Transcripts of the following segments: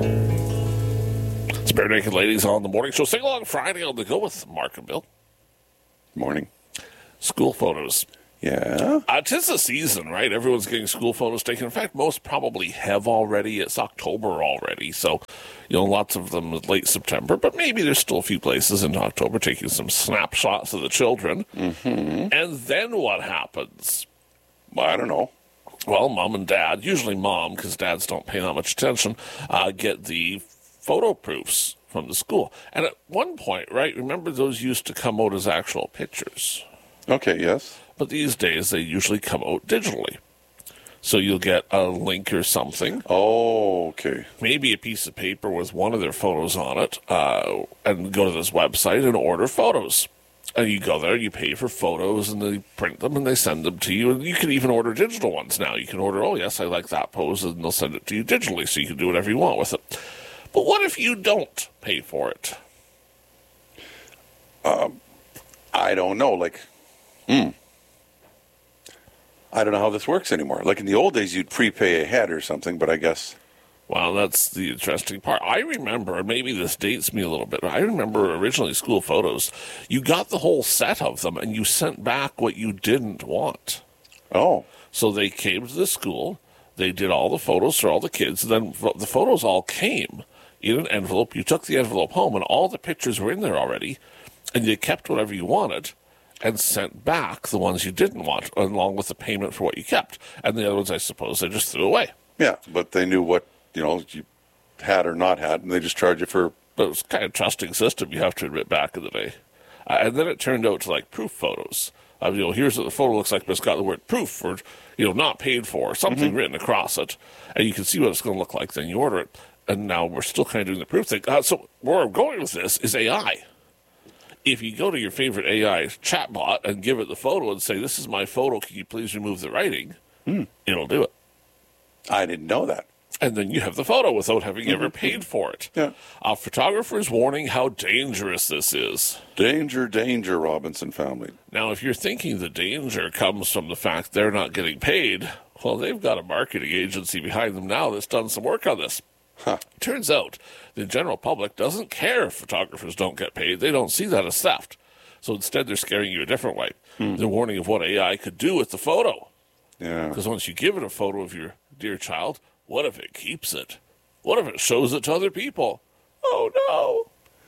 It's Bare Naked Ladies on the morning show. Sing along Friday on the go with Mark and Bill. Morning. School photos. Yeah. 'Tis the season, right? Everyone's getting school photos taken. In fact, most probably have already. It's October already, so lots of them late September. But maybe there's still a few places in October taking some snapshots of the children. Mm-hmm. And then what happens? Well, I don't know. Well, mom and dad, usually mom, because dads don't pay that much attention, get the photo proofs from the school. And at one point, right, remember those used to come out as actual pictures. Okay, yes. But these days, they usually come out digitally. So you'll get a link or something. Oh, okay. Maybe a piece of paper with one of their photos on it, and go to this website and order photos. And you go there, you pay for photos, and they print them, and they send them to you. And you can even order digital ones now. You can order, oh, yes, I like that pose, and they'll send it to you digitally, so you can do whatever you want with it. But what if you don't pay for it? I don't know. I don't know how this works anymore. Like in the old days, you'd prepay ahead or something, but I guess... Well, that's the interesting part. I remember, maybe this dates me a little bit, but I remember originally school photos. You got the whole set of them, and you sent back what you didn't want. Oh. So they came to the school, they did all the photos for all the kids, and then the photos all came in an envelope. You took the envelope home, and all the pictures were in there already, and you kept whatever you wanted and sent back the ones you didn't want, along with the payment for what you kept. And the other ones, I suppose, they just threw away. Yeah, but they knew what, you had or not had, and they just charge you for... But it was kind of a trusting system, you have to admit, back in the day. And then it turned out to, proof photos. Here's what the photo looks like, but it's got the word proof or, not paid for, something written across it. And you can see what it's going to look like, then you order it. And now we're still kind of doing the proof thing. So where I'm going with this is AI. If you go to your favorite AI chatbot and give it the photo and say, this is my photo, can you please remove the writing? It'll do it. I didn't know that. And then you have the photo without having ever paid for it. Yeah. Photographers warning how dangerous this is. Danger, danger, Robinson family. Now, if you're thinking the danger comes from the fact they're not getting paid, well, they've got a marketing agency behind them now that's done some work on this. Huh. Turns out the general public doesn't care if photographers don't get paid. They don't see that as theft. So instead, they're scaring you a different way. They're warning of what AI could do with the photo. Yeah. Because once you give it a photo of your dear child, what if it keeps it? What if it shows it to other people? Oh, no.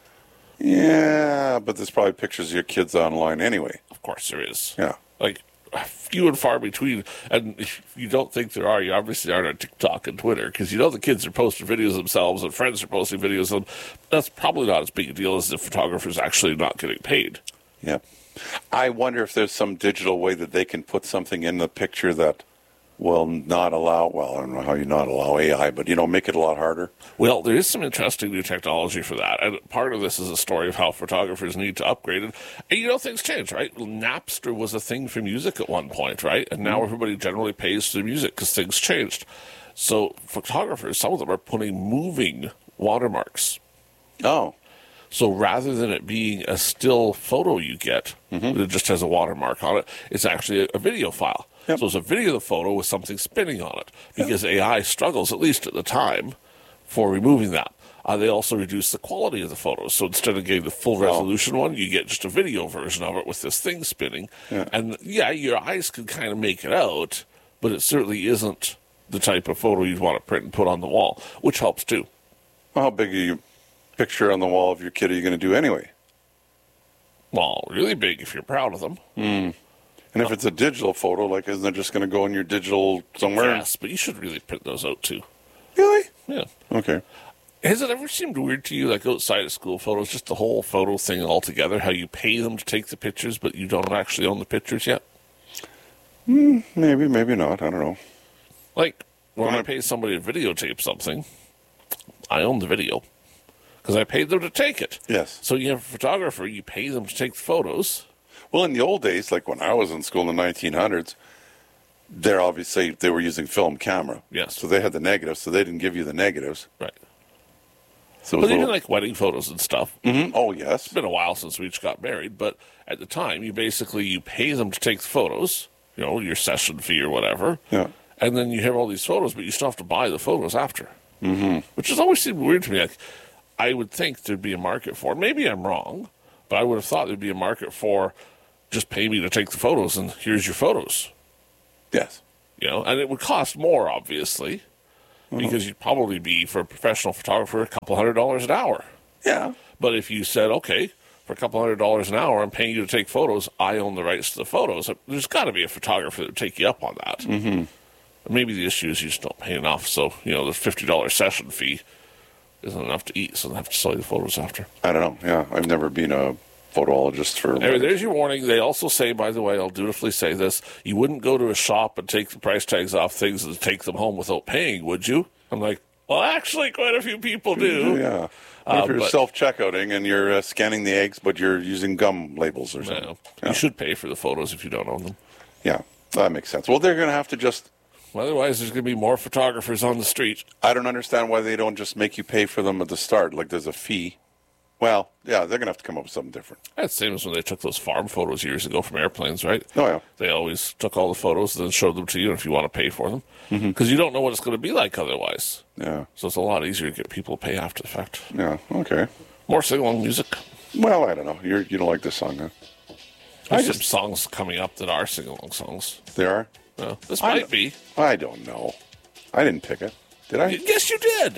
Yeah, but there's probably pictures of your kids online anyway. Of course there is. Yeah. Few and far between. And if you don't think there are, you obviously aren't on TikTok and Twitter, because the kids are posting videos themselves and friends are posting videos of them. That's probably not as big a deal as the photographers actually not getting paid. Yeah. I wonder if there's some digital way that they can put something in the picture that will not allow, I don't know how you not allow AI, but, make it a lot harder. Well, there is some interesting new technology for that. And part of this is a story of how photographers need to upgrade it. And things change, right? Napster was a thing for music at one point, right? And now everybody generally pays for music because things changed. So photographers, some of them are putting moving watermarks. Oh. So rather than it being a still photo you get, that just has a watermark on it, it's actually a video file. Yep. So it's a video of the photo with something spinning on it, because AI struggles, at least at the time, for removing that. They also reduce the quality of the photos. So instead of getting the full resolution one, you get just a video version of it with this thing spinning. Yeah. And your eyes can kind of make it out, but it certainly isn't the type of photo you'd want to print and put on the wall, which helps too. Well, how big are your picture on the wall of your kid are you going to do anyway? Well, really big if you're proud of them. And if it's a digital photo, isn't it just going to go in your digital somewhere? Yes, but you should really print those out too. Really? Yeah. Okay. Has it ever seemed weird to you, outside of school photos, just the whole photo thing altogether, how you pay them to take the pictures, but you don't actually own the pictures yet? Maybe, maybe not. I don't know. When I pay somebody to videotape something, I own the video because I paid them to take it. Yes. So you have a photographer, you pay them to take the photos. Well, in the old days, when I was in school in the 1900s, they were using film camera. Yes. So they had the negatives, so they didn't give you the negatives. Right. So but even wedding photos and stuff. Mm-hmm. Oh, yes. It's been a while since we each got married, but at the time, you pay them to take the photos, your session fee or whatever. Yeah. And then you have all these photos, but you still have to buy the photos after. which has always seemed weird to me. Like, I would think there'd be a market for. Maybe I'm wrong, but I would have thought there'd be a market for just pay me to take the photos and here's your photos. Yes. You know, and it would cost more, obviously, because you'd probably be, for a professional photographer, a couple $100 an hour. Yeah. But if you said, okay, for a couple $100 an hour, I'm paying you to take photos, I own the rights to the photos, there's got to be a photographer that would take you up on that. Mm-hmm. Maybe the issue is you just don't pay enough, so, the $50 session fee isn't enough to eat, so they have to sell you the photos after. I don't know. Yeah, I've never been a photoologist for... Anyway, there's your warning. They also say, by the way, I'll dutifully say this, you wouldn't go to a shop and take the price tags off things and take them home without paying, would you? I'm like, well, actually, quite a few people do. Yeah. What if you're self-checkouting and you're scanning the eggs, but you're using gum labels or something? No. Yeah. You should pay for the photos if you don't own them. Yeah, that makes sense. Well, they're going to have to just... Otherwise, there's going to be more photographers on the street. I don't understand why they don't just make you pay for them at the start, like there's a fee. Well, yeah, they're going to have to come up with something different. That's the same as when they took those farm photos years ago from airplanes, right? Oh, yeah. They always took all the photos and then showed them to you if you want to pay for them. Because you don't know what it's going to be like otherwise. Yeah. So it's a lot easier to get people to pay after the fact. Yeah, okay. More sing-along music. Well, I don't know. You don't like this song, huh? There's some songs coming up that are sing-along songs. There are? No, this might be. I don't know. I didn't pick it. Did I? Yes, you did.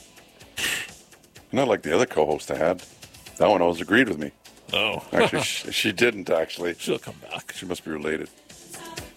Not like the other co-host I had. That one always agreed with me. No. Actually, she didn't, actually. She'll come back. She must be related.